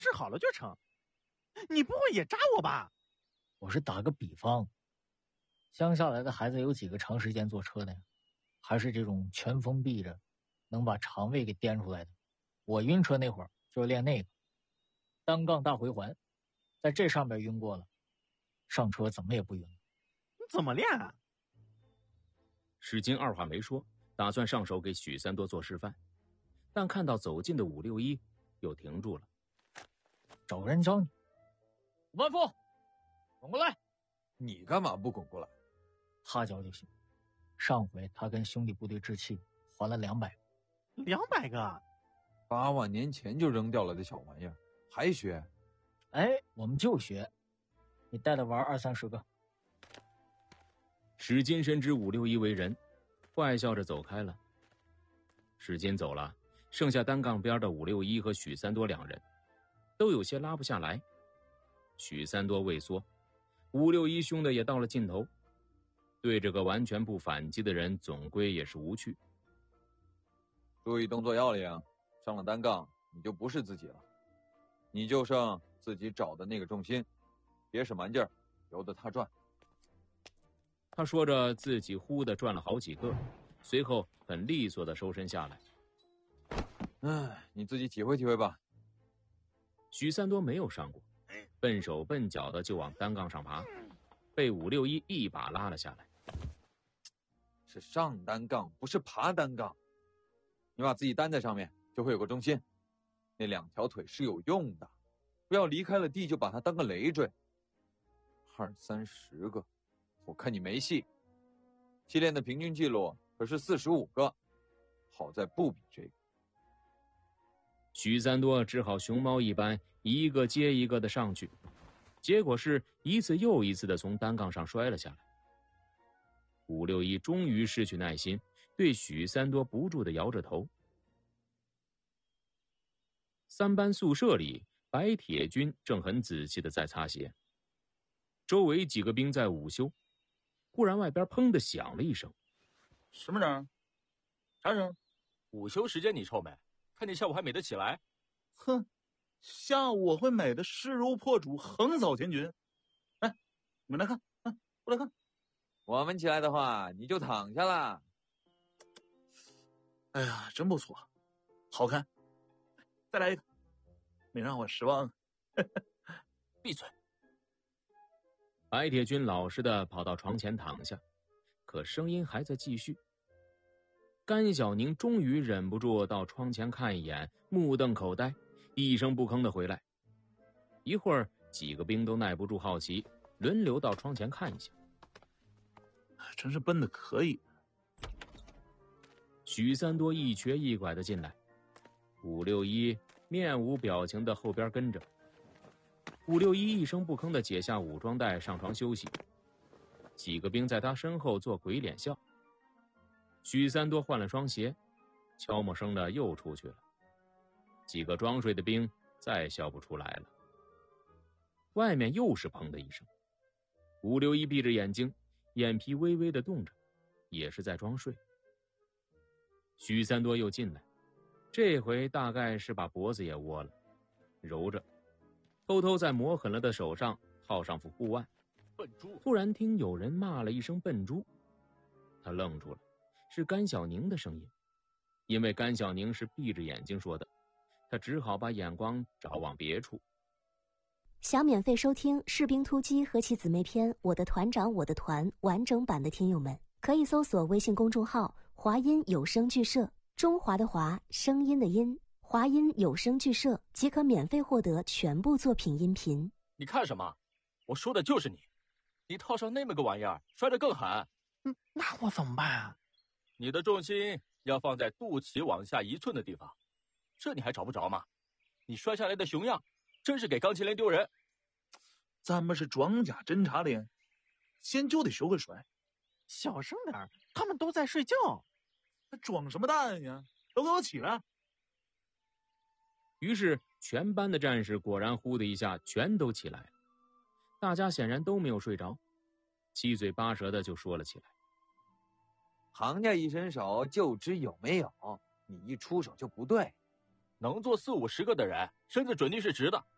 治好了就成。你不会也扎我吧？ 我是打个比方，乡下来的孩子有几个长时间坐车的呀？还是这种全封闭着，能把肠胃给颠出来的。我晕车那会儿就练那个单杠大回环，在这上面晕过了，上车怎么也不晕了。 你怎么练啊？ 史金二话没说，打算上手给许三多做示范，但看到走近的561又停住了。 找人教你。万富，滚过来！ 你干嘛不滚过来？ 他教就行。上回他跟兄弟部队置气，还了200个。 200个 ？8万年前就扔掉了的小玩意儿，还学？ 哎，我们就学。你带他玩20-30个。 史金深知561为人，坏笑着走开了。史金走了，剩下单杠边的561和许三多2人，都有些拉不下来。许三多畏缩，561凶的也到了尽头，对这个完全不反击的人，总归也是无趣。 注意动作要领，上了单杠你就不是自己了，你就剩自己找的那个重心，别使蛮劲儿，由得他转。 他说着，自己忽地转了好几个，随后很利索地收身下来。 你自己体会体会吧。 许三多没有上过，笨手笨脚的就往单杠上爬，被561一把拉了下来。 是上单杠，不是爬单杠。你把自己担在上面，就会有个重心。那2条腿是有用的，不要离开了地就把它当个累赘。20-30个，我看你没戏。系练的平均记录可是45个，好在不比这个。 许三多只好熊猫一般一个接一个的上去，结果是一次又一次的从单杠上摔了下来。561终于失去耐心，对许三多不住地摇着头。3班宿舍里，白铁军正很仔细地在擦鞋，周围几个兵在午休。忽然外边砰的响了一声。 什么人？啥人？午休时间你臭美，看你下午还美得起来。 哼，下午我会美的势如破竹，横扫千军。哎，你们来看，过来看。 我们起来的话，你就躺下了。 哎呀，真不错，好看。再来一个，没让我失望。 闭嘴！ 白铁军老实的跑到床前躺下，可声音还在继续。甘小宁终于忍不住到窗前看一眼，目瞪口呆，一声不吭的回来。一会儿，几个兵都耐不住好奇，轮流到窗前看一下。 真是笨的可以。 许三多一瘸一拐的进来，561面无表情的后边跟着。561一声不吭的解下武装带，上床休息。几个兵在他身后做鬼脸笑。许三多换了双鞋，悄没声的又出去了。几个装睡的兵再笑不出来了。外面又是砰的一声，561闭着眼睛，眼皮微微的动着，也是在装睡。许三多又进来，这回大概是把脖子也窝了，揉着，偷偷在磨狠了的手上套上副护腕。 笨猪！ 突然听有人骂了一声笨猪，他愣住了，是甘小宁的声音。因为甘小宁是闭着眼睛说的，他只好把眼光找往别处。 想免费收听《士兵突击》和其姊妹篇《我的团长我的团》完整版的听友们，可以搜索微信公众号华音有声剧社，中华的华，声音的音，华音有声剧社，即可免费获得全部作品音频。 你看什么？我说的就是你，你套上那么个玩意儿，摔得更狠。 那我怎么办啊？ 你的重心要放在肚脐往下1寸的地方，这你还找不着吗？你摔下来的熊样，真是给钢琴连丢人。 咱们是装甲侦察连，先就得学会摔。 小声点，他们都在睡觉。 装什么蛋呀？都给我起来！ 于是全班的战士果然呼的一下全都起来了。大家显然都没有睡着，七嘴八舌的就说了起来。 行家一伸手就知有没有，你一出手就不对。 能做40-50个的人，身子准定是直的，